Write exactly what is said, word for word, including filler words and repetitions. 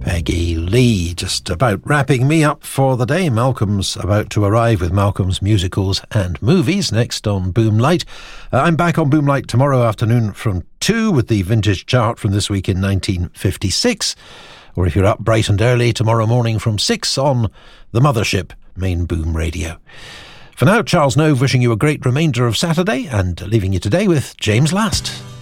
Peggy Lee, just about wrapping me up for the day. Malcolm's about to arrive with Malcolm's musicals and movies next on Boomlight. Uh, I'm back on Boomlight tomorrow afternoon from two with the vintage chart from this week in nineteen fifty-six. Or if you're up bright and early, tomorrow morning from six on the Mothership, Main Boom Radio. For now, Charles Nove wishing you a great remainder of Saturday and leaving you today with James Last.